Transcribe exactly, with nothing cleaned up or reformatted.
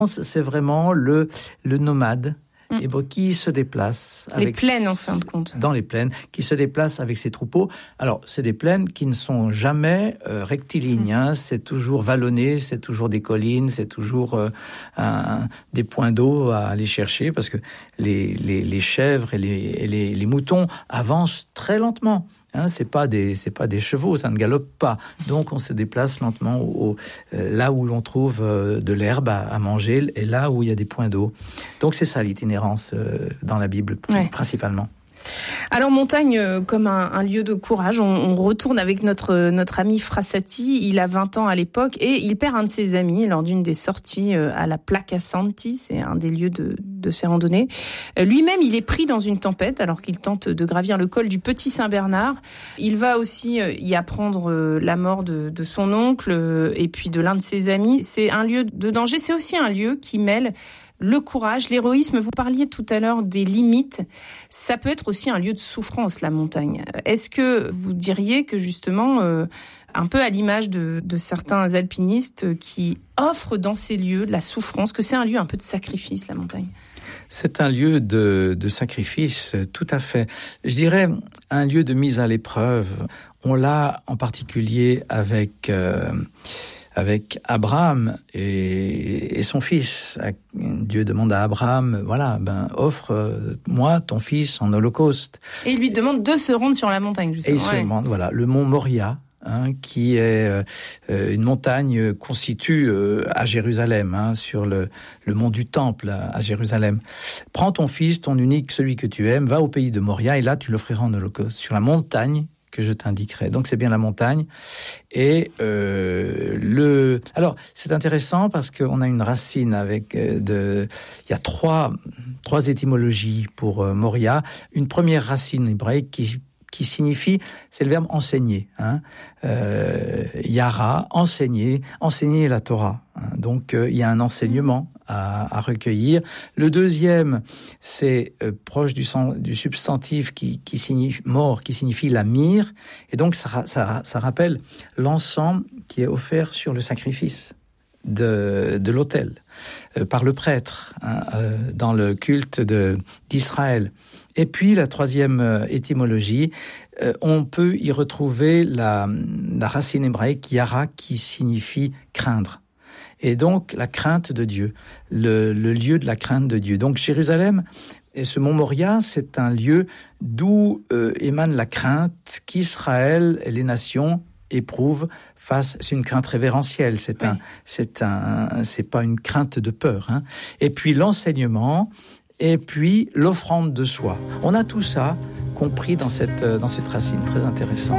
c'est vraiment le, le nomade. Et bon, qui se déplace les avec plaines en fin de compte dans les plaines, qui se déplace avec ses troupeaux. Alors c'est des plaines qui ne sont jamais euh, rectilignes, hein. C'est toujours vallonné, c'est toujours des collines, c'est toujours euh, un, des points d'eau à aller chercher parce que les les, les chèvres et les, et les les moutons avancent très lentement. Hein, c'est pas des c'est pas des chevaux, ça ne galope pas. Donc on se déplace lentement au, au, euh, là où l'on trouve euh, de l'herbe à, à manger et là où il y a des points d'eau. Donc c'est ça l'itinérance euh, dans la Bible ouais. principalement. Alors montagne euh, comme un, un lieu de courage, on, on retourne avec notre notre ami Frassati, il a vingt ans à l'époque et il perd un de ses amis lors d'une des sorties euh, à la Placa Santi, c'est un des lieux de, de ces randonnées. Euh, lui-même, il est pris dans une tempête alors qu'il tente de gravir le col du Petit Saint-Bernard. Il va aussi euh, y apprendre euh, la mort de, de son oncle euh, et puis de l'un de ses amis. C'est un lieu de danger, c'est aussi un lieu qui mêle le courage, l'héroïsme. Vous parliez tout à l'heure des limites. Ça peut être aussi un lieu de souffrance, la montagne. Est-ce que vous diriez que justement, euh, un peu à l'image de, de certains alpinistes qui offrent dans ces lieux la souffrance, que c'est un lieu un peu de sacrifice, la montagne ? C'est un lieu de, de sacrifice, tout à fait. Je dirais un lieu de mise à l'épreuve. On l'a en particulier avec... Euh, avec Abraham et, et son fils. Dieu demande à Abraham, voilà, ben offre-moi ton fils en holocauste. Et il lui demande de se rendre sur la montagne, justement. Et il ouais. se demande, voilà, le mont Moria, hein, qui est euh, une montagne qu'on situe euh, à Jérusalem, hein, sur le, le mont du Temple à, à Jérusalem. Prends ton fils, ton unique, celui que tu aimes, va au pays de Moria et là tu l'offriras en holocauste, sur la montagne que je t'indiquerai. Donc c'est bien la montagne. Et euh, le. Alors c'est intéressant parce qu'on a une racine avec euh, de. Il y a trois trois étymologies pour euh, Moria. Une première racine hébraïque qui qui signifie, c'est le verbe enseigner. Hein. Euh, Yara, enseigner, enseigner la Torah. Hein. Donc euh, il y a un enseignement à, à recueillir. Le deuxième, c'est euh, proche du, sang, du substantif qui, qui signifie mort, qui signifie la myrrhe. Et donc ça, ça, ça rappelle l'encens qui est offert sur le sacrifice de, de l'autel euh, par le prêtre, hein, euh, dans le culte de, d'Israël. Et puis la troisième euh, étymologie, euh, on peut y retrouver la, la racine hébraïque yara qui signifie craindre. Et donc la crainte de Dieu, le, le lieu de la crainte de Dieu. Donc Jérusalem et ce mont Moria, c'est un lieu d'où euh, émane la crainte qu'Israël et les nations éprouvent face. C'est une crainte révérentielle. C'est oui. un, c'est un, c'est pas une crainte de peur. Hein. Et puis l'enseignement. Et puis l'offrande de soi. On a tout ça compris dans cette, dans cette racine, très intéressant.